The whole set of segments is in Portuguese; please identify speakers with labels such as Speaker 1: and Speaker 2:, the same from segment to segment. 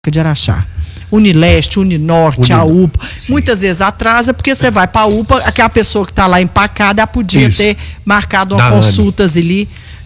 Speaker 1: de Araxá. Unileste, Uninorte, a UPA, muitas vezes atrasa, porque você vai para a UPA, aquela pessoa que está lá empacada, podia ter marcado uma consultas ali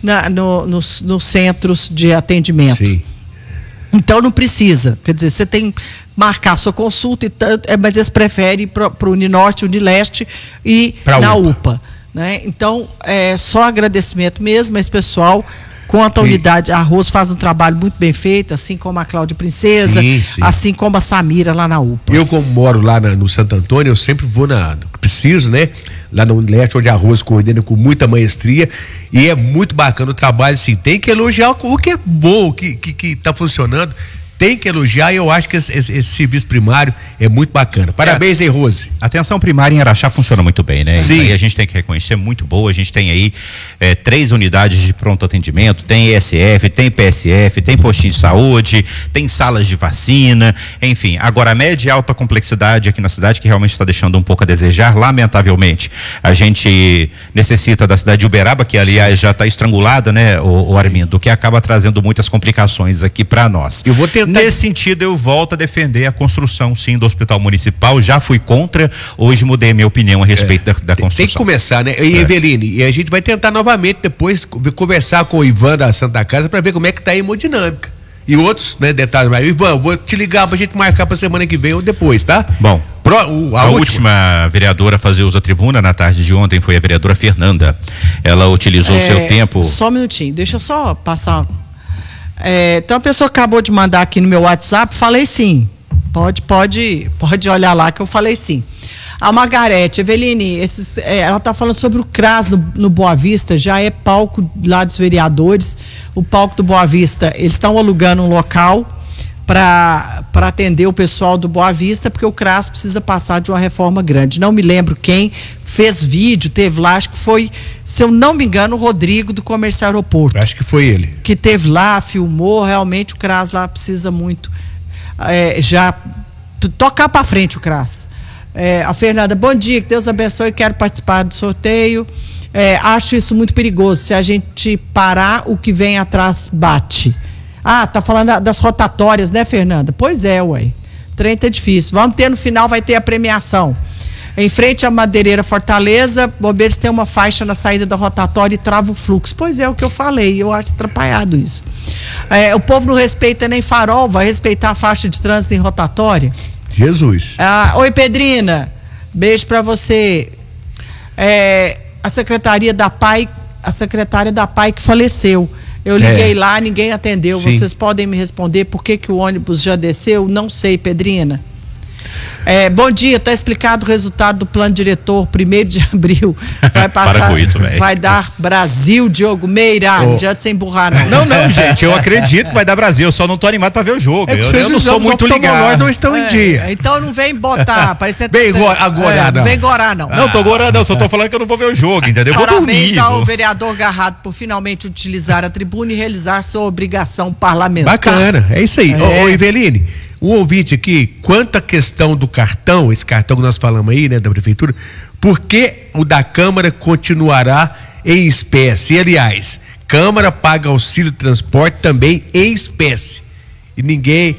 Speaker 1: nos centros de atendimento. Sim. Então não precisa, quer dizer, você tem que marcar a sua consulta, mas eles preferem ir para o Uninorte, Unileste e na UPA. Né? Então, é só agradecimento mesmo a esse pessoal. Quanto à unidade, a Rose faz um trabalho muito bem feito, assim como a Cláudia Princesa, assim como a Samira lá na UPA.
Speaker 2: Eu, como moro lá no Santo Antônio, eu sempre vou preciso, né? Lá no Leste, onde a Rose coordena com muita maestria, e é muito bacana o trabalho, assim. Tem que elogiar o que é bom, o que tá funcionando. Tem que elogiar, e eu acho que esse serviço primário é muito bacana. Parabéns aí, Rose.
Speaker 3: A atenção primária em Araxá funciona muito bem, né? Sim. Isso aí a gente tem que reconhecer, muito boa. A gente tem aí 3 unidades de pronto atendimento, tem ESF, tem PSF, tem postinho de saúde, tem salas de vacina, enfim. Agora, a média e alta complexidade aqui na cidade, que realmente está deixando um pouco a desejar, lamentavelmente. A gente necessita da cidade de Uberaba, que aliás já está estrangulada, né, o Armindo, que acaba trazendo muitas complicações aqui para nós.
Speaker 2: Eu vou tentar.
Speaker 3: Nesse sentido, eu volto a defender a construção, sim, do Hospital Municipal. Já fui contra, hoje mudei minha opinião a respeito da construção.
Speaker 2: Tem que começar, né? E Eveline, e a gente vai tentar novamente depois conversar com o Ivan da Santa Casa para ver como é que tá a hemodinâmica. E outros, né, detalhes mais. Ivan, vou te ligar pra gente marcar pra semana que vem ou depois, tá?
Speaker 3: Bom, a última vereadora a fazer uso da tribuna na tarde de ontem foi a vereadora Fernanda. Ela utilizou o seu tempo.
Speaker 1: Só um minutinho, deixa eu só passar. Então a pessoa acabou de mandar aqui no meu WhatsApp, falei sim. Pode olhar lá que eu falei sim. A Margarete, Eveline, ela está falando sobre o CRAS no Boa Vista, já é palco lá dos vereadores. O palco do Boa Vista, eles estão alugando um local para atender o pessoal do Boa Vista, porque o CRAS precisa passar de uma reforma grande. Não me lembro quem fez vídeo, teve lá, acho que foi, se eu não me engano, o Rodrigo do Comércio Aeroporto.
Speaker 2: Acho que foi ele.
Speaker 1: Que teve lá, filmou, realmente o CRAS lá precisa muito já tocar para frente o CRAS. A Fernanda, bom dia, que Deus abençoe, quero participar do sorteio. Acho isso muito perigoso, se a gente parar, o que vem atrás bate. Tá falando das rotatórias, né, Fernanda? Pois é, ué. Trem tá difícil. Vamos ter no final, vai ter a premiação. Em frente à Madeireira Fortaleza, bombeiros tem uma faixa na saída da rotatória e trava o fluxo. Pois é, o que eu falei, eu acho atrapalhado isso. O povo não respeita nem farol, vai respeitar a faixa de trânsito em rotatória?
Speaker 2: Jesus.
Speaker 1: Oi, Pedrina, beijo pra você. A secretária da PAI que faleceu. Eu liguei lá, ninguém atendeu. Sim. Vocês podem me responder por que o ônibus já desceu? Não sei, Pedrina. Bom dia, está explicado o resultado do plano diretor, 1º de abril. Vai passar.
Speaker 3: Para com isso, velho.
Speaker 1: Vai dar Brasil, Diogo Meira. Não adianta sem emburrar,
Speaker 3: não, gente, eu acredito que vai dar Brasil, eu só não tô animado para ver o jogo. Eu não sou muito ligado.
Speaker 2: Nós não estão em dia.
Speaker 1: Então não vem botar.
Speaker 2: Vem agora, não.
Speaker 1: Não vem agora, não.
Speaker 3: Não tô agora, não, só tô falando que eu não vou ver o jogo, entendeu?
Speaker 1: Parabéns ao vereador Garrado por finalmente utilizar a tribuna e realizar sua obrigação parlamentar.
Speaker 2: Bacana, é isso aí. Ô, Eveline, o ouvinte aqui, quanto à questão do cartão, esse cartão que nós falamos aí, né, da prefeitura, por que o da Câmara continuará em espécie? E, aliás, Câmara paga auxílio de transporte também em espécie. E ninguém,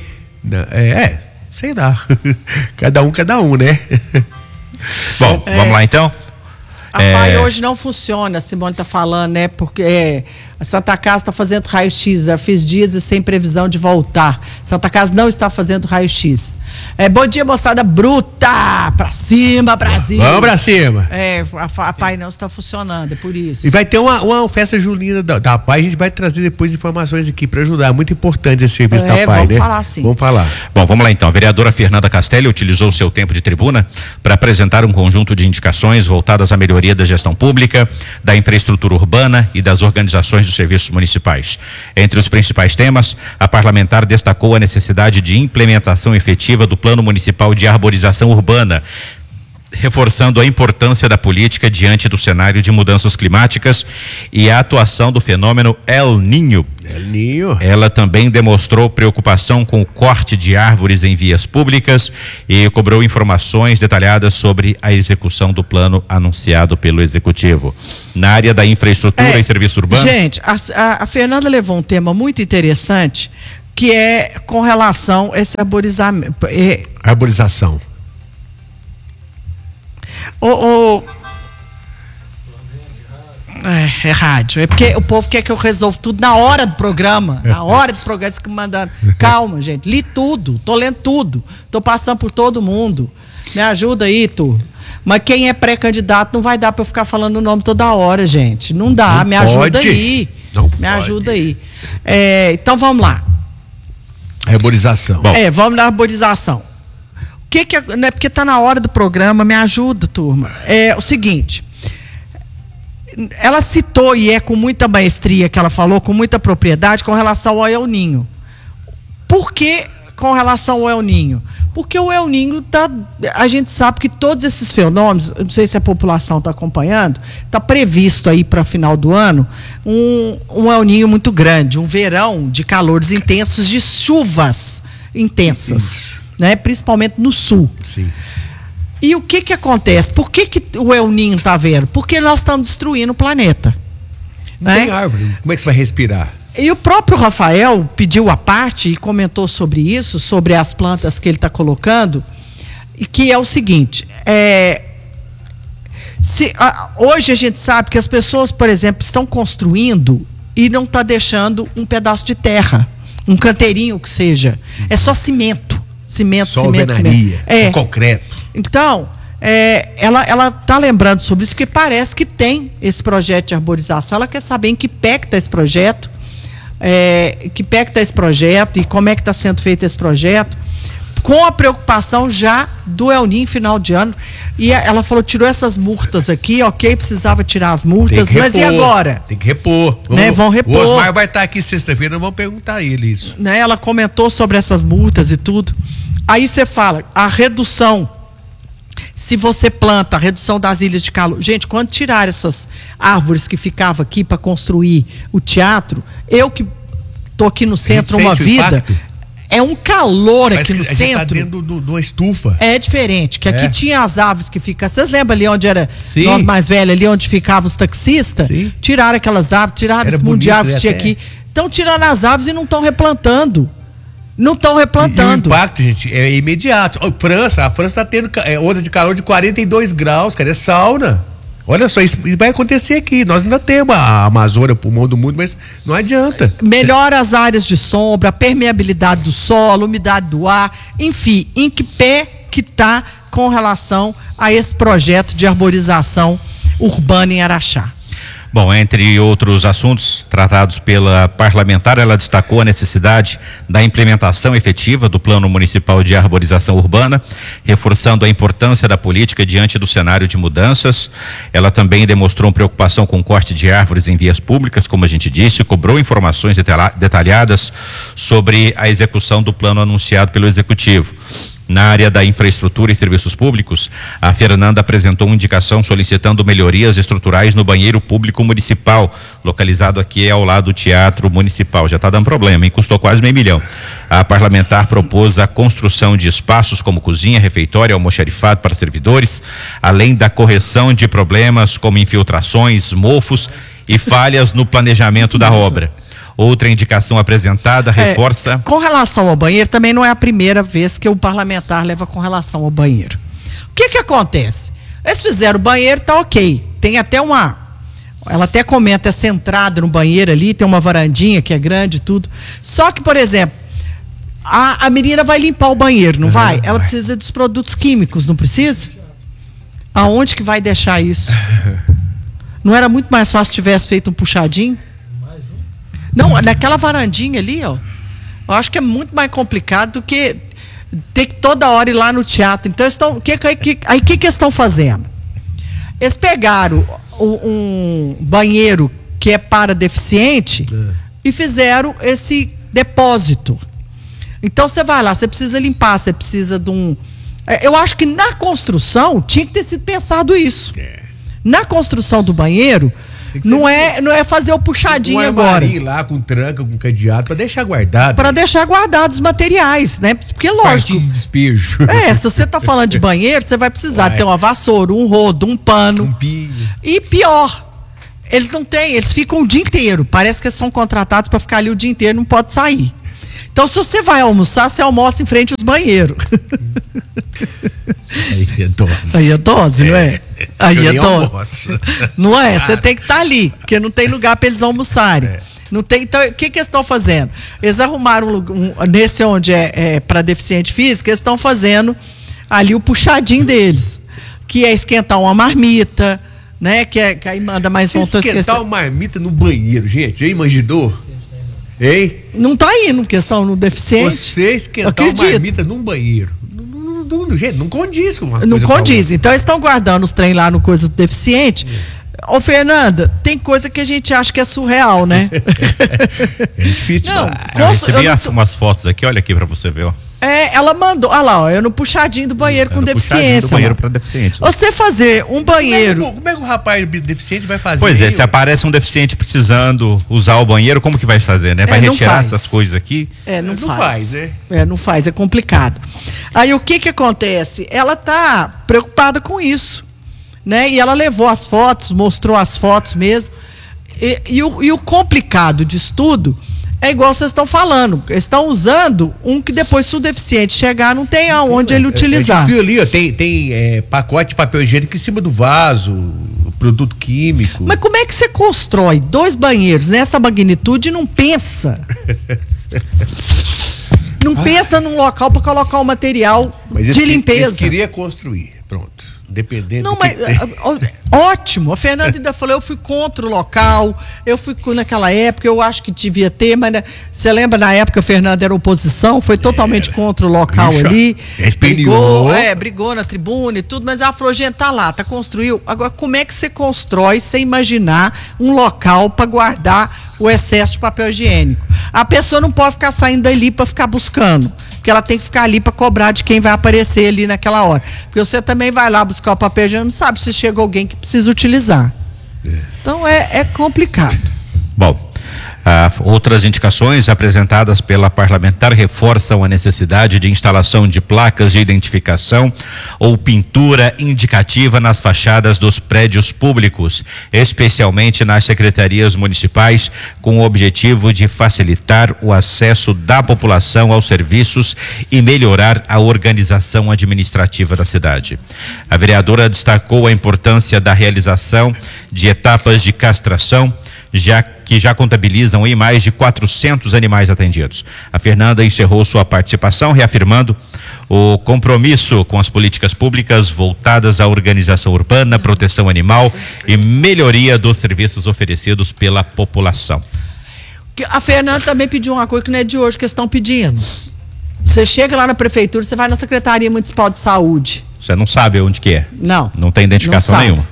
Speaker 2: sei lá, cada um, né?
Speaker 3: Bom, vamos lá então?
Speaker 1: A PAI hoje não funciona, a Simone está falando, né? Porque a Santa Casa está fazendo raio-x, já fiz dias e sem previsão de voltar. Santa Casa não está fazendo raio-x. Bom dia, moçada bruta! Pra cima, Brasil!
Speaker 2: Vamos pra cima!
Speaker 1: A PAI não está funcionando, é por isso.
Speaker 2: E vai ter uma festa junina da PAI, a gente vai trazer depois informações aqui para ajudar. Muito importante esse serviço da PAI,
Speaker 1: vamos
Speaker 2: né?
Speaker 1: Falar sim.
Speaker 2: Vamos falar.
Speaker 3: Bom, vamos lá então. A vereadora Fernanda Castelli utilizou o seu tempo de tribuna para apresentar um conjunto de indicações voltadas à melhoria da gestão pública, da infraestrutura urbana e das organizações dos serviços municipais. Entre os principais temas, a parlamentar destacou a necessidade de implementação efetiva do Plano Municipal de Arborização Urbana, reforçando a importância da política diante do cenário de mudanças climáticas e a atuação do fenômeno El Niño. Ela também demonstrou preocupação com o corte de árvores em vias públicas e cobrou informações detalhadas sobre a execução do plano anunciado pelo Executivo. Na área da infraestrutura e serviços urbanos...
Speaker 1: Gente, a Fernanda levou um tema muito interessante, que é com relação a esse arborizamento.
Speaker 2: Arborização.
Speaker 1: É rádio. É porque o povo quer que eu resolva tudo na hora do programa. Na hora do programa, eles que mandando. Calma, gente. Li tudo. Tô lendo tudo. Tô passando por todo mundo. Me ajuda aí, turma. Mas quem é pré-candidato não vai dar para eu ficar falando o nome toda hora, gente. Não dá. Me ajuda aí. Me ajuda aí. Então vamos lá.
Speaker 2: Arborização.
Speaker 1: Vamos na arborização. O que é, né, porque tá na hora do programa, me ajuda, turma. É o seguinte. Ela citou, e é com muita maestria que ela falou, com muita propriedade, com relação ao El Ninho. Por que com relação ao El Ninho? Porque o El Ninho a gente sabe que todos esses fenômenos, não sei se a população está acompanhando, está previsto aí para final do ano um El Ninho muito grande, um verão de calores intensos, de chuvas intensas, né? Principalmente no sul.
Speaker 2: Sim.
Speaker 1: E o que acontece? Por que o El Ninho está vendo? Porque nós estamos destruindo o planeta.
Speaker 2: Não tem árvore. Como é que você vai respirar?
Speaker 1: E o próprio Rafael pediu a parte e comentou sobre isso, sobre as plantas que ele está colocando, e que é o seguinte, hoje a gente sabe que as pessoas, por exemplo, estão construindo e não está deixando um pedaço de terra, um canteirinho que seja. É só cimento. Só
Speaker 2: alvenaria, concreto.
Speaker 1: Então, ela está lembrando sobre isso, porque parece que tem esse projeto de arborização. Ela quer saber em que pé que está esse projeto, e como é que está sendo feito esse projeto, com a preocupação já do El Ninho final de ano. E ela falou, tirou essas multas aqui, precisava tirar as multas, mas e agora?
Speaker 2: Tem que repor.
Speaker 1: Vão repor.
Speaker 2: O Osmar vai estar aqui sexta-feira, nós vamos perguntar a ele isso.
Speaker 1: Né, ela comentou sobre essas multas e tudo. Aí você fala, a redução, se você planta, a redução das ilhas de calor. Gente, quando tirar essas árvores que ficavam aqui para construir o teatro, eu que estou aqui no centro uma vida, é um calor aqui no centro.
Speaker 2: Tá dentro de uma estufa.
Speaker 1: É diferente, que aqui tinha as árvores que ficam. Vocês lembram ali onde era, nós mais velhos, ali onde ficavam os taxistas? Sim. Tiraram aquelas árvores, tiraram esse monte de árvores que tinha aqui. Estão tirando as árvores e não estão replantando. Não estão replantando.
Speaker 2: E o impacto, gente, é imediato. A França está tendo onda de calor de 42 graus, cara, é sauna. Olha só, isso vai acontecer aqui. Nós ainda temos a Amazônia, o pulmão do mundo, mas não adianta.
Speaker 1: Melhora as áreas de sombra, a permeabilidade do solo, umidade do ar, enfim, em que pé que está com relação a esse projeto de arborização urbana em Araxá?
Speaker 3: Bom, entre outros assuntos tratados pela parlamentar, ela destacou a necessidade da implementação efetiva do Plano Municipal de Arborização Urbana, reforçando a importância da política diante do cenário de mudanças. Ela também demonstrou preocupação com o corte de árvores em vias públicas, como a gente disse, cobrou informações detalhadas sobre a execução do plano anunciado pelo Executivo. Na área da infraestrutura e serviços públicos, a Fernanda apresentou uma indicação solicitando melhorias estruturais no banheiro público municipal, localizado aqui ao lado do Teatro Municipal. Já está dando problema, hein? Custou quase R$500 mil. A parlamentar propôs a construção de espaços como cozinha, refeitório, almoxarifado para servidores, além da correção de problemas como infiltrações, mofos e falhas no planejamento da obra. Outra indicação apresentada reforça...
Speaker 1: Com relação ao banheiro, também não é a primeira vez que o parlamentar leva com relação ao banheiro. O que acontece? Eles fizeram o banheiro, tá ok. Tem até ela até comenta essa entrada no banheiro ali, tem uma varandinha que é grande e tudo. Só que, por exemplo, a menina vai limpar o banheiro, não vai? Ela precisa dos produtos químicos, não precisa? Aonde que vai deixar isso? Não era muito mais fácil se tivesse feito um puxadinho? Não, naquela varandinha ali, ó. Eu acho que é muito mais complicado do que ter que toda hora ir lá no teatro. Então, o que eles estão fazendo? Eles pegaram um banheiro que é para deficiente e fizeram esse depósito. Então, você vai lá, você precisa limpar, você precisa de um... Eu acho que na construção tinha que ter sido pensado isso. Na construção do banheiro... Não é fazer o puxadinho agora.
Speaker 2: Lá com tranca, com cadeado, para deixar guardado.
Speaker 1: Para deixar guardados os materiais, né? Porque lógico.
Speaker 2: De despejo.
Speaker 1: Se você está falando de banheiro, você vai precisar ter uma vassoura, um rodo, um pano.
Speaker 2: Um pinho.
Speaker 1: E pior, eles não têm, eles ficam o dia inteiro. Parece que eles são contratados para ficar ali o dia inteiro, não pode sair. Então, se você vai almoçar, você almoça em frente aos banheiros.
Speaker 2: Aí é dose.
Speaker 1: Aí é dose, não é? Aí é dose.
Speaker 2: Almoço.
Speaker 1: Não é? Você tem que estar ali, porque não tem lugar para eles almoçarem. Não tem, então, o que eles estão fazendo? Eles arrumaram nesse onde é para deficiente físico, eles estão fazendo ali o puxadinho deles, que é esquentar uma marmita, né? Que aí manda mais vontade.
Speaker 2: Esquentar uma marmita no banheiro, gente, aí imaginou? Hein?
Speaker 1: Não tá indo questão no deficiente.
Speaker 2: Você esquentar uma marmita num banheiro. Gente, não condiz com uma coisa.
Speaker 1: Não condiz. Então eles estão guardando os trem lá no coisa do deficiente. Ô, Fernanda, tem coisa que a gente acha que é surreal, né?
Speaker 2: É difícil.
Speaker 3: Não, eu recebi umas fotos aqui, olha aqui pra você ver, ó.
Speaker 1: Ela mandou, olha lá, ó, eu no puxadinho do banheiro com deficiência.
Speaker 3: Do banheiro para deficiente.
Speaker 1: Você fazer um banheiro.
Speaker 2: Como é que o rapaz deficiente vai fazer?
Speaker 3: Pois é, se aparece um deficiente precisando usar o banheiro, como que vai fazer, né? Vai retirar essas coisas aqui?
Speaker 1: Não faz, né? Não faz, é complicado. Aí o que acontece? Ela tá preocupada com isso, né? E ela levou as fotos, mostrou as fotos mesmo. E o complicado disso tudo é igual vocês estão falando. Eles estão usando um que depois, se o deficiente chegar, não tem aonde ele utilizar.
Speaker 2: A gente viu ali, ó, tem pacote de papel higiênico em cima do vaso, produto químico.
Speaker 1: Mas como é que você constrói 2 banheiros nessa magnitude e não pensa? Não pensa num local para colocar o material de limpeza.
Speaker 2: Eles queriam construir, pronto. Dependendo.
Speaker 1: Não, mas ótimo. A Fernanda ainda falou, eu fui contra o local, eu fui naquela época, eu acho que devia ter, mas você lembra na época a Fernanda era oposição, foi totalmente contra o local ali. Brigou na tribuna e tudo, mas ela falou, gente, construiu. Agora, como é que você constrói sem imaginar um local para guardar o excesso de papel higiênico? A pessoa não pode ficar saindo dali para ficar buscando. Porque ela tem que ficar ali para cobrar de quem vai aparecer ali naquela hora. Porque você também vai lá buscar o papel higiênico, não sabe se chega alguém que precisa utilizar. Então é complicado.
Speaker 3: Bom, outras indicações apresentadas pela parlamentar reforçam a necessidade de instalação de placas de identificação ou pintura indicativa nas fachadas dos prédios públicos, especialmente nas secretarias municipais, com o objetivo de facilitar o acesso da população aos serviços e melhorar a organização administrativa da cidade. A vereadora destacou a importância da realização de etapas de castração, que já contabilizam em mais de 400 animais atendidos. A Fernanda encerrou sua participação reafirmando o compromisso com as políticas públicas voltadas à organização urbana, proteção animal e melhoria dos serviços oferecidos pela população.
Speaker 1: A Fernanda também pediu uma coisa que não é de hoje que eles estão pedindo. Você chega lá na prefeitura, você vai na Secretaria Municipal de Saúde.
Speaker 3: Você não sabe onde que é?
Speaker 1: Não.
Speaker 3: Não tem identificação nenhuma?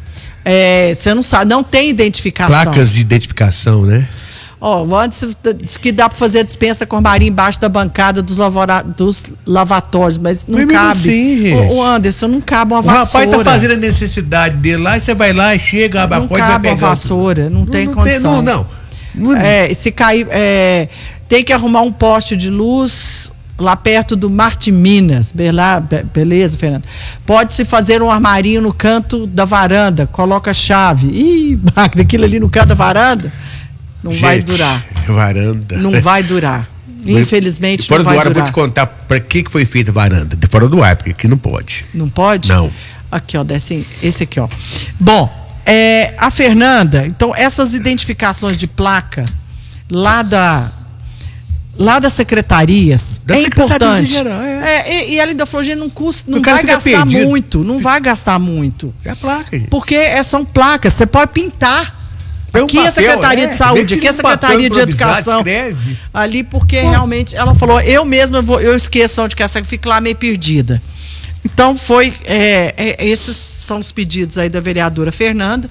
Speaker 1: Você não sabe, não tem identificação.
Speaker 2: Placas de identificação, né?
Speaker 1: Antes diz que dá para fazer a dispensa com armarinho embaixo da bancada dos lavatórios, mas não cabe.
Speaker 2: Assim,
Speaker 1: o Anderson, não cabe uma vassoura.
Speaker 2: O rapaz tá fazendo a necessidade dele lá, e você vai lá e chega, abre a porta e vai pegar.
Speaker 1: Não cabe uma vassoura, não tem condição.
Speaker 2: Não.
Speaker 1: Se cair, tem que arrumar um poste de luz lá perto do Marte Minas, beleza, Fernando? Pode-se fazer um armarinho no canto da varanda, coloca a chave. Daquilo ali no canto da varanda, não vai durar.
Speaker 2: Varanda.
Speaker 1: Não vai durar. Infelizmente, não vai durar.
Speaker 2: Fora do ar, eu vou te contar para que foi feita a varanda. De fora do ar, porque aqui não pode.
Speaker 1: Não pode?
Speaker 2: Não.
Speaker 1: Aqui, ó, esse aqui, ó. Bom, a Fernanda, então, essas identificações de placa lá das secretarias importante.
Speaker 2: Geral,
Speaker 1: e ela ainda falou, gente, não vai gastar muito. Não vai gastar muito.
Speaker 2: É a placa, gente.
Speaker 1: Porque são placas, você pode pintar. Aqui é a Secretaria de Saúde, aqui é a Secretaria de Educação.
Speaker 2: Escreve.
Speaker 1: Ali, porque realmente, ela falou, eu mesma eu esqueço onde que essa, fico lá meio perdida. Então, esses são os pedidos aí da vereadora Fernanda.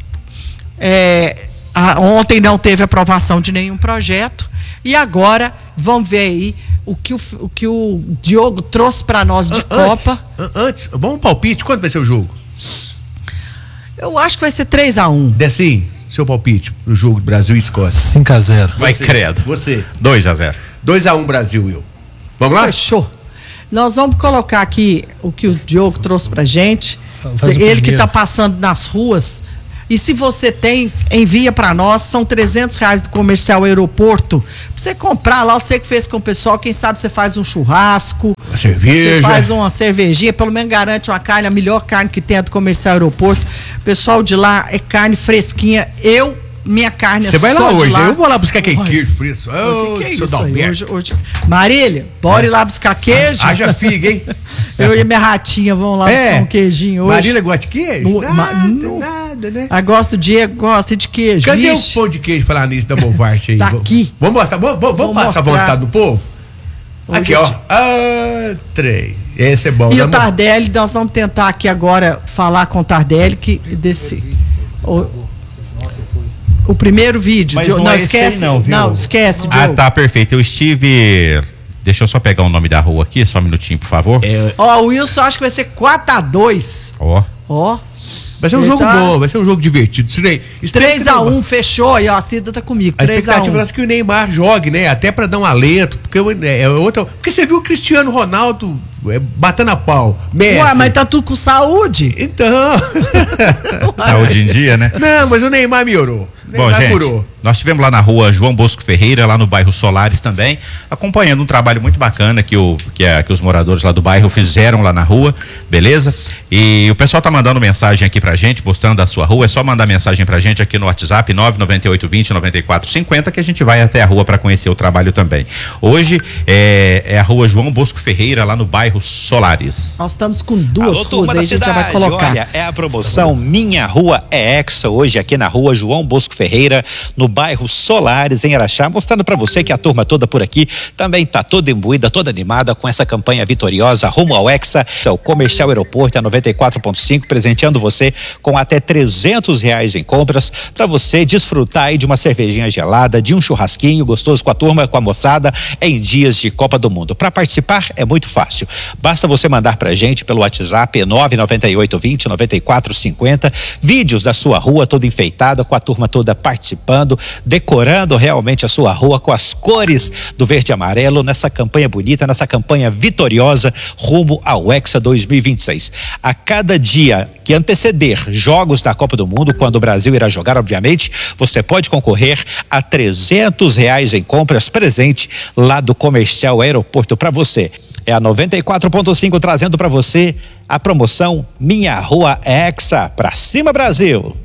Speaker 1: Ontem não teve aprovação de nenhum projeto. E agora, vamos ver aí o que o Diogo trouxe para nós de Copa.
Speaker 2: Antes, vamos um palpite, quanto vai ser o jogo?
Speaker 1: Eu acho que vai ser 3-1.
Speaker 2: Decinho, seu palpite no jogo de Brasil e Escócia.
Speaker 4: 5-0.
Speaker 3: Vai, credo.
Speaker 2: Você.
Speaker 3: 2-0.
Speaker 2: 2-1 Brasil, eu. Vamos lá?
Speaker 1: Fechou. Nós vamos colocar aqui o que o Diogo trouxe pra gente.
Speaker 4: Faz
Speaker 1: ele que está passando nas ruas, E se você tem, envia para nós, são R$300 do Comercial Aeroporto. Pra você comprar lá, você que fez com o pessoal, quem sabe você faz um churrasco,
Speaker 2: uma cerveja.
Speaker 1: Você faz uma cervejinha, pelo menos garante uma carne, a melhor carne que tem é do Comercial Aeroporto. O pessoal de lá é carne fresquinha. Minha carne
Speaker 2: você
Speaker 1: é
Speaker 2: vai
Speaker 1: só
Speaker 2: lá
Speaker 1: de
Speaker 2: hoje,
Speaker 1: lá.
Speaker 2: eu vou lá buscar aquele queijo fresco.
Speaker 1: Que é isso aí? Hoje. Marília, bora ir lá buscar queijo?
Speaker 2: Haja figa, hein?
Speaker 1: Eu e minha ratinha vão lá buscar um queijinho hoje.
Speaker 2: Marília gosta de queijo? Nada, né?
Speaker 1: Ah, gosta, o Diego gosta de queijo.
Speaker 2: Cadê o pão de queijo falar nisso da Bovarte aí?
Speaker 1: Tá aqui.
Speaker 2: Vamos mostrar, vamos passar a vontade do povo? Hoje aqui, ó. 3. Esse é bom.
Speaker 1: E o Tardelli, nós vamos tentar aqui agora falar com o Tardelli que desse... O primeiro vídeo.
Speaker 3: Mas não esquece,
Speaker 1: não, viu? Não, esquece, Diogo.
Speaker 3: Ah, tá, perfeito. Eu estive... Deixa eu só pegar o nome da rua aqui, só um minutinho, por favor.
Speaker 1: Ó, o Wilson acho que vai ser 4-2.
Speaker 3: Ó.
Speaker 2: Vai ser um jogo bom, vai ser um jogo divertido.
Speaker 1: 3-1, fechou. E ó, a Cida tá comigo. 3-1.
Speaker 2: A expectativa é que o Neymar jogue, né? Até pra dar um alento. Porque porque você viu o Cristiano Ronaldo batendo a pau. Messi.
Speaker 1: Ué, mas tá tudo com saúde.
Speaker 2: Então.
Speaker 3: Saúde em dia, né?
Speaker 2: Não, mas o Neymar melhorou.
Speaker 3: Bom, gente, nós estivemos lá na rua João Bosco Ferreira, lá no bairro Solares também, acompanhando um trabalho muito bacana que os moradores lá do bairro fizeram lá na rua, beleza? E o pessoal tá mandando mensagem aqui pra gente, mostrando a sua rua. É só mandar mensagem pra gente aqui no WhatsApp 998209450 que a gente vai até a rua para conhecer o trabalho também. Hoje é a rua João Bosco Ferreira, lá no bairro Solares.
Speaker 1: Nós estamos com duas ruas aí, a gente já vai colocar.
Speaker 4: Olha, é a promoção Minha Rua é Hexa, hoje aqui na rua João Bosco Ferreira, no bairro Solares, em Araxá, mostrando para você que a turma toda por aqui também está toda imbuída, toda animada com essa campanha vitoriosa rumo ao Hexa. O Comercial Aeroporto é 94.5, presenteando você com até R$300 em compras para você desfrutar aí de uma cervejinha gelada, de um churrasquinho gostoso com a turma, com a moçada, em dias de Copa do Mundo. Para participar é muito fácil, basta você mandar pra gente pelo WhatsApp 998209450 vídeos da sua rua toda enfeitada, com a turma toda participando, decorando realmente a sua rua com as cores do verde e amarelo nessa campanha bonita, nessa campanha vitoriosa rumo ao Hexa 2026. A cada dia que anteceder jogos da Copa do Mundo, quando o Brasil irá jogar, obviamente, você pode concorrer a R$300 em compras presente lá do Comercial Aeroporto para você. É a 94.5 trazendo para você a promoção Minha Rua é Hexa. Pra cima, Brasil!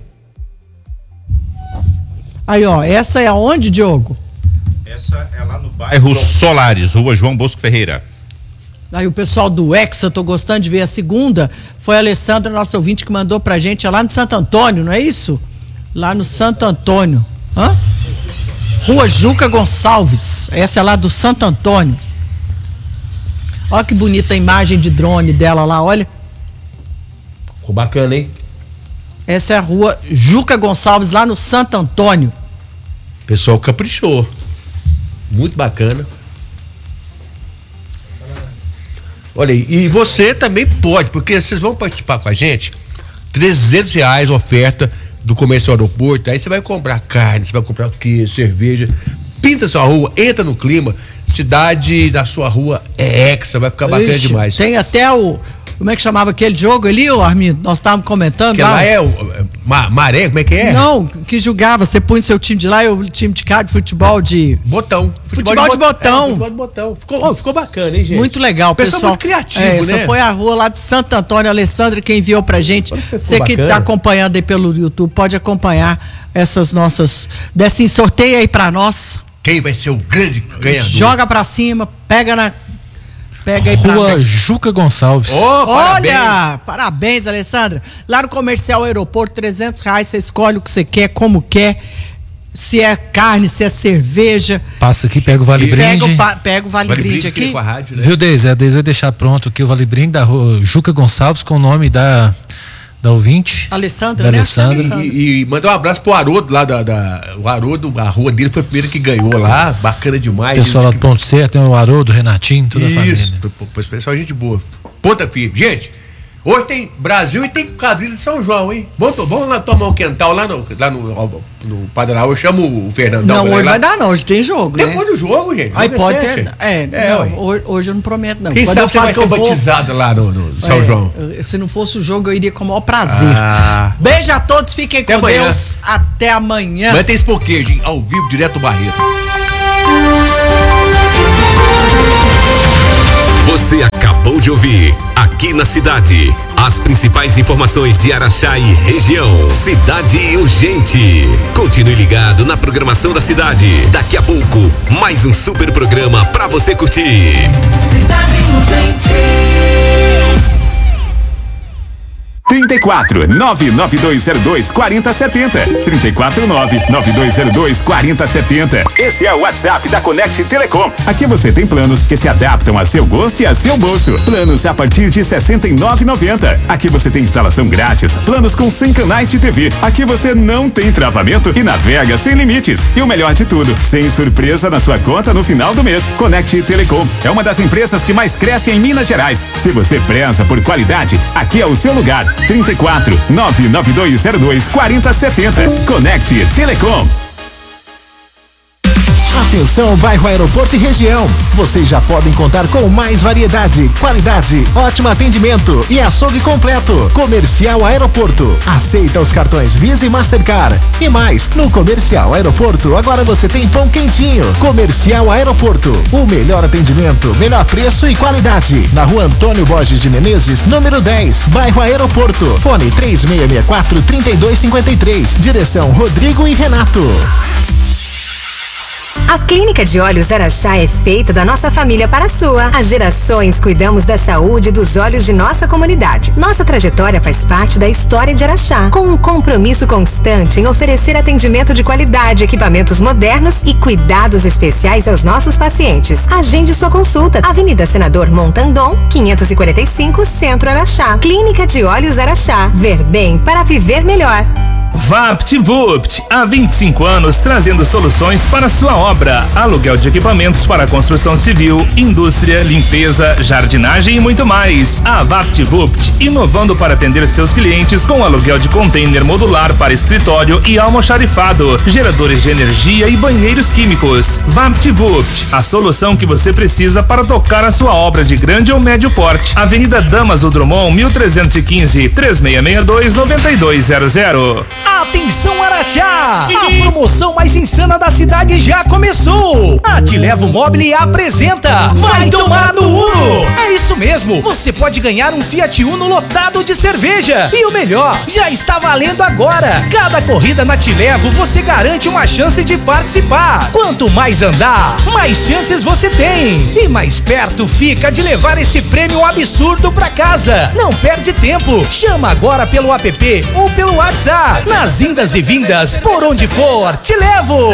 Speaker 1: Aí, ó, essa é aonde, Diogo?
Speaker 3: Essa é lá no bairro Solares, rua João Bosco Ferreira.
Speaker 1: Aí o pessoal do Hexa, tô gostando de ver a segunda, foi a Alessandra, nosso ouvinte, que mandou pra gente, é lá no Santo Antônio, não é isso? Lá no Santo Antônio. Hã? Rua Juca Gonçalves, essa é lá do Santo Antônio. Olha que bonita a imagem de drone dela lá, olha.
Speaker 2: Ficou bacana, hein?
Speaker 1: Essa é a rua Juca Gonçalves, lá no Santo Antônio.
Speaker 2: O pessoal caprichou. Muito bacana. Olha aí, e você também pode, porque vocês vão participar com a gente. R$300 oferta do Comercial Aeroporto. Aí você vai comprar carne, você vai comprar o quê? Cerveja. Pinta sua rua, entra no clima. Cidade da sua rua é Hexa, vai ficar bacana demais.
Speaker 1: Tem até como é que chamava aquele jogo ali, Armindo? Nós estávamos comentando
Speaker 2: que lá é o Maré, como é que é?
Speaker 1: Não, que julgava, você põe seu time de lá e o time de cá de futebol de...
Speaker 2: Botão.
Speaker 1: Futebol de botão.
Speaker 2: Futebol de botão. Ficou bacana, hein, gente?
Speaker 1: Muito legal, pessoal.
Speaker 2: Muito criativo, né?
Speaker 1: Essa foi a rua lá de Santo Antônio, Alessandra, que enviou pra gente. Você que tá acompanhando aí pelo YouTube, pode acompanhar essas nossas... Desse sorteio aí pra nós.
Speaker 2: Quem vai ser o grande ganhador?
Speaker 1: Joga pra cima, pega aí pra
Speaker 5: Rua Juca Gonçalves.
Speaker 1: Olha, parabéns, Alessandra. Lá no Comercial Aeroporto, R$300, você escolhe o que você quer, como quer. Se é carne, se é cerveja.
Speaker 5: Passa aqui, pega o Vale Brinde.
Speaker 1: Pega o Vale Brinde aqui.
Speaker 2: Com a rádio, né?
Speaker 5: Viu, Deise? A Deise vai deixar pronto aqui o Vale Brinde da Rua Juca Gonçalves com o nome da ouvinte.
Speaker 1: Alessandra,
Speaker 5: né?
Speaker 1: Alessandra.
Speaker 2: E mandar um abraço pro Haroldo lá o Haroldo, a rua dele foi a primeira que ganhou lá, bacana demais.
Speaker 5: Pessoal lá do Ponto Certo, tem o Haroldo, o Renatinho, toda a família.
Speaker 2: Isso, pessoal, gente boa. Ponta firme. Gente, Hoje tem Brasil e tem quadrilha de São João, hein? Vamos lá tomar um quental lá no Padre Araújo. Eu chamo o Fernandão.
Speaker 1: Não, hoje vai dar não, hoje tem jogo, né?
Speaker 2: Depois do jogo, gente.
Speaker 1: Aí pode ter. Hoje eu não prometo, não.
Speaker 2: Quem sabe você vai ser batizado lá no São João.
Speaker 1: Se não fosse o jogo, eu iria com o maior prazer. Beijo a todos, fiquem com Deus. Até amanhã.
Speaker 2: Vai ter Espoquejo, ao vivo, direto do Barreto.
Speaker 6: Você acabou de ouvir Aqui na Cidade as principais informações de Araxá e região. Cidade Urgente. Continue ligado na programação da cidade. Daqui a pouco, mais um super programa pra você curtir.
Speaker 7: Cidade Urgente.
Speaker 8: 34 99202 4070. 34 99202 4070. Esse é o WhatsApp da Connect Telecom. Aqui você tem planos que se adaptam a seu gosto e a seu bolso. Planos a partir de R$ 69,90. Aqui você tem instalação grátis. Planos com 100 canais de TV. Aqui você não tem travamento e navega sem limites. E o melhor de tudo, sem surpresa na sua conta no final do mês. Connect Telecom é uma das empresas que mais cresce em Minas Gerais. Se você preza por qualidade, aqui é o seu lugar. 34 99202 4070. Connect Telecom.
Speaker 9: Atenção, bairro Aeroporto e região. Vocês já podem contar com mais variedade, qualidade, ótimo atendimento e açougue completo. Comercial Aeroporto. Aceita os cartões Visa e Mastercard. E mais, no Comercial Aeroporto, agora você tem pão quentinho. Comercial Aeroporto. O melhor atendimento, melhor preço e qualidade. Na rua Antônio Borges de Menezes, número 10, bairro Aeroporto. Fone 3664-3253. Direção Rodrigo e Renato.
Speaker 10: A Clínica de Olhos Araxá é feita da nossa família para a sua. Há gerações cuidamos da saúde e dos olhos de nossa comunidade. Nossa trajetória faz parte da história de Araxá, com um compromisso constante em oferecer atendimento de qualidade, equipamentos modernos e cuidados especiais aos nossos pacientes. Agende sua consulta. Avenida Senador Montandon, 545, Centro Araxá. Clínica de Olhos Araxá. Ver bem para viver melhor.
Speaker 11: VaptVupt, há 25 anos trazendo soluções para sua obra. Aluguel de equipamentos para construção civil, indústria, limpeza, jardinagem e muito mais. A VaptVupt, inovando para atender seus clientes com aluguel de container modular para escritório e almoxarifado, geradores de energia e banheiros químicos. VaptVupt, a solução que você precisa para tocar a sua obra de grande ou médio porte. Avenida Damaso Drummond, 1315, 3662-9200.
Speaker 12: Atenção Araxá! A promoção mais insana da cidade já começou! A Te Levo Mobile apresenta Vai Tomar no Uno! É isso mesmo! Você pode ganhar um Fiat Uno lotado de cerveja! E o melhor, já está valendo agora! Cada corrida na Te Levo você garante uma chance de participar! Quanto mais andar, mais chances você tem! E mais perto fica de levar esse prêmio absurdo pra casa! Não perde tempo! Chama agora pelo app ou pelo WhatsApp! Nas indas e vindas, por onde for, te levo!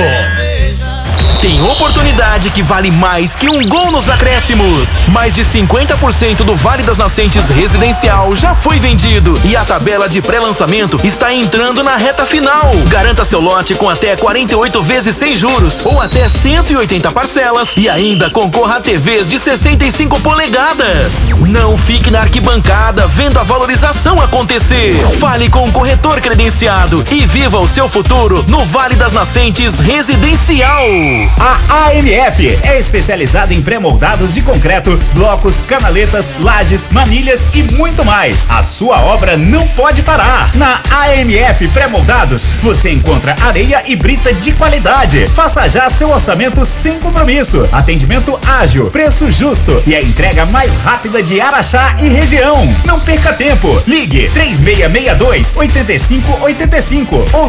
Speaker 13: Tem oportunidade que vale mais que um gol nos acréscimos. Mais de 50% do Vale das Nascentes residencial já foi vendido e a tabela de pré-lançamento está entrando na reta final. Garanta seu lote com até 48 vezes sem juros ou até 180 parcelas e ainda concorra a TVs de 65 polegadas. Não fique na arquibancada vendo a valorização acontecer. Fale com um corretor credenciado e viva o seu futuro no Vale das Nascentes residencial.
Speaker 8: A AMF é especializada em pré-moldados de concreto, blocos, canaletas, lajes, manilhas e muito mais. A sua obra não pode parar. Na AMF Pré-Moldados, você encontra areia e brita de qualidade. Faça já seu orçamento sem compromisso. Atendimento ágil, preço justo e a entrega mais rápida de Araxá e região. Não perca tempo. Ligue 3662-8585 ou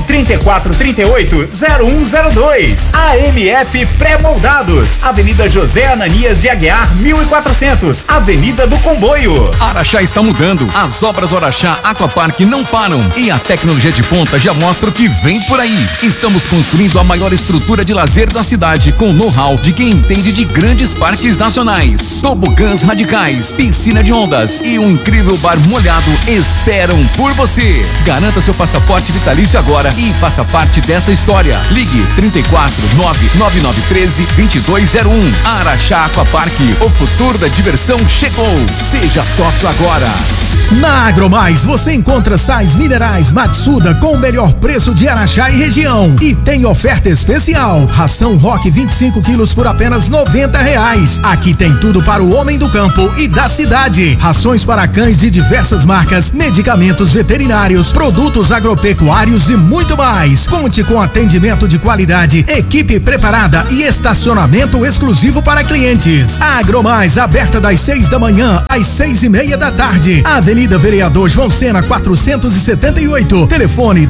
Speaker 8: 3438-0102. AMF Pré-Moldados, Avenida José Ananias de Aguiar, 1400, Avenida do Comboio.
Speaker 14: Araxá está mudando. As obras do Araxá Aquapark não param e a tecnologia de ponta já mostra o que vem por aí. Estamos construindo a maior estrutura de lazer da cidade com know-how de quem entende de grandes parques nacionais. Tobogãs radicais, piscina de ondas e um incrível bar molhado esperam por você. Garanta seu passaporte vitalício agora e faça parte dessa história. Ligue 34-99913-2201. Araxá Aquapark, o futuro da diversão chegou. Seja sócio agora.
Speaker 9: Na AgroMais você encontra sais minerais Matsuda com o melhor preço de Araxá e região. E tem oferta especial. Ração Rock 25 quilos por apenas R$90. Aqui tem tudo para o homem do campo e da cidade. Rações para cães de diversas marcas, medicamentos veterinários, produtos agropecuários e muito mais. Conte com atendimento de qualidade, equipe preparada e estacionamento exclusivo para clientes. A AgroMais aberta das 6 da manhã às 6:30 da tarde. Avenida Vereador João Sena 478. Telefone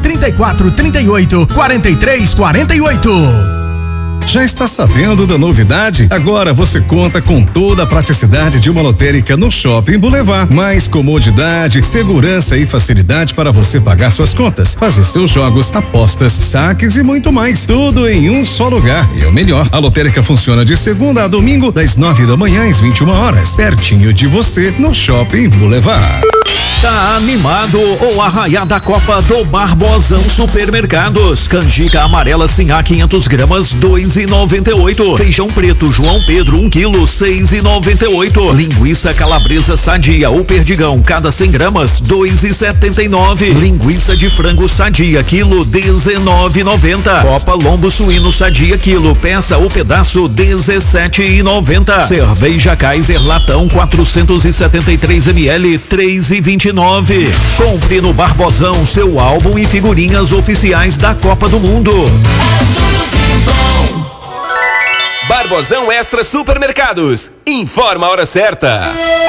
Speaker 9: 3438-4348.
Speaker 7: Já está sabendo da novidade? Agora você conta com toda a praticidade de uma lotérica no Shopping Boulevard. Mais comodidade, segurança e facilidade para você pagar suas contas, fazer seus jogos, apostas, saques e muito mais. Tudo em um só lugar. E o melhor, a lotérica funciona de segunda a domingo, das 9 da manhã às 21 horas. Pertinho de você, no Shopping Boulevard.
Speaker 15: Tá animado ou arraiada a Copa do Barbosão Supermercados? Canjica amarela Sinhá 500 gramas, R$2,98. Feijão preto João Pedro 1 quilo, R$6,98. Linguiça calabresa sadia ou perdigão, cada 100 gramas, R$2,79. Linguiça de frango sadia, quilo, R$19,90. Copa lombo suíno sadia, quilo, peça ou pedaço, R$17,90. Cerveja Kaiser latão 473 ml, R$3,29. Compre no Barbosão seu álbum e figurinhas oficiais da Copa do Mundo. É tudo de bom.
Speaker 6: Barbosão Extra Supermercados. Informa a hora certa.